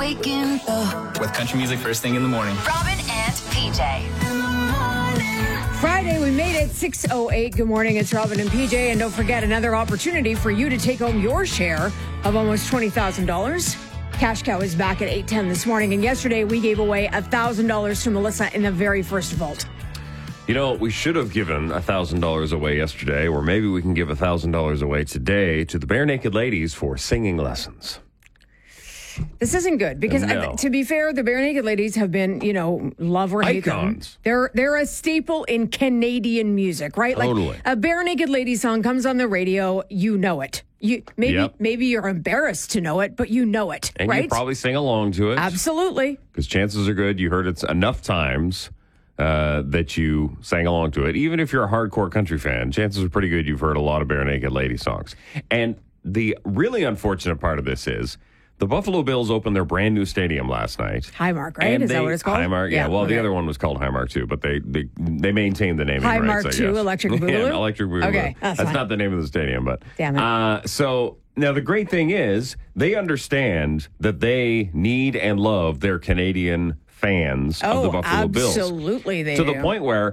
waking up with country music first thing in the morning. Robin and PJ. Friday, we made it 6:08. Good morning, it's Robin and PJ. And don't forget, another opportunity for you to take home your share of almost $20,000. Cash Cow is back at 8:10 this morning. And yesterday, we gave away $1,000 to Melissa in the very first vault. You know, we should have given $1,000 away yesterday, or maybe we can give $1,000 away today to the Bare Naked Ladies for singing lessons. This isn't good because, No. to be fair, the Bare Naked Ladies have been, love or hate Icons. them. They're a staple in Canadian music, right? Totally. Like a Bare Naked Ladies song comes on the radio, you know it. Maybe you're embarrassed to know it, but you know it, And right? you probably sing along to it. Absolutely. Because chances are good you heard it enough times that you sang along to it. Even if you're a hardcore country fan, chances are pretty good you've heard a lot of Bare Naked Lady songs. And the really unfortunate part of this is the Buffalo Bills opened their brand new stadium last night. Highmark, right? Is that what it's called? Highmark, yeah. Well, the other one was called Highmark too, but they maintained the naming rights, Highmark I 2, guess. Electric Boogaloo? Yeah, Electric Boogaloo. Okay, that's fine. not the name of the stadium, but... Damn it. So now the great thing is they understand that they need and love their Canadian fans of the Buffalo Bills. Absolutely they To do. the point where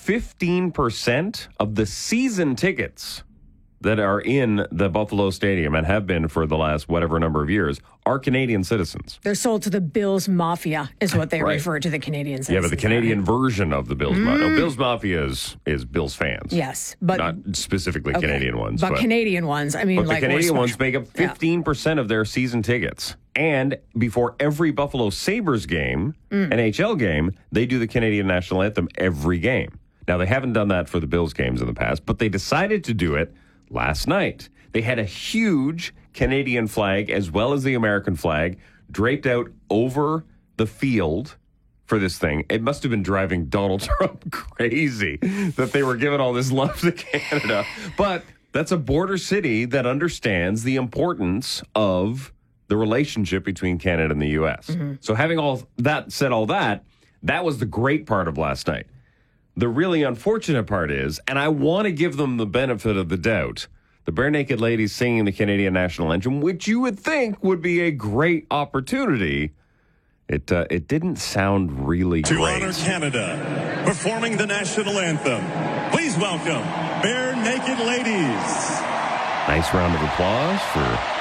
15% of the season tickets that are in the Buffalo Stadium and have been for the last whatever number of years are Canadian citizens. They're sold to the Bills Mafia, is what they Right. refer to the Canadian citizens. Yeah, but the Canadian version of the Bills Mafia. No, Bills Mafia is Bills fans. Yes, but Not specifically okay. Canadian ones. But Canadian ones, I mean, But like the Canadian we're ones make up Yeah. 15% of their season tickets. And before every Buffalo Sabres game, NHL game, they do the Canadian national anthem every game. Now, they haven't done that for the Bills games in the past, but they decided to do it last night. They had a huge Canadian flag as well as the American flag draped out over the field for this thing. It must have been driving Donald Trump crazy that they were giving all this love to Canada. But that's a border city that understands the importance of the relationship between Canada and the U.S. So having all that said, that was the great part of last night. The really unfortunate part is, and I want to give them the benefit of the doubt, the Bare Naked Ladies singing the Canadian national anthem, which you would think would be a great opportunity. It didn't sound really To great. honor Canada, performing the national anthem, please welcome Bare Naked Ladies. Nice round of applause for